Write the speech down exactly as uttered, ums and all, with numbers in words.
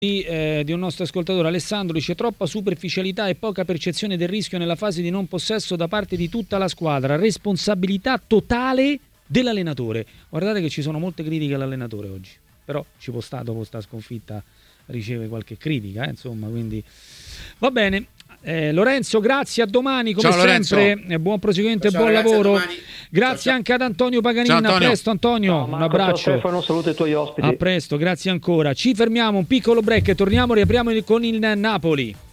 Di, eh, di un nostro ascoltatore, Alessandro, dice: troppa superficialità e poca percezione del rischio nella fase di non possesso da parte di tutta la squadra, responsabilità totale dell'allenatore. Guardate che ci sono molte critiche all'allenatore oggi, però ci può stare, dopo sta sconfitta riceve qualche critica, eh, insomma, quindi va bene. Eh, Lorenzo, grazie, a domani come Ciao, sempre, eh, buon proseguimento e buon lavoro. Grazie ciao, ciao. Anche ad Antonio Paganini. Ciao, Antonio. A presto Antonio, ciao, Marco, un abbraccio. Ciao Stefano, saluto i tuoi ospiti. A presto, grazie ancora. Ci fermiamo, un piccolo break e torniamo, riapriamo con il Napoli.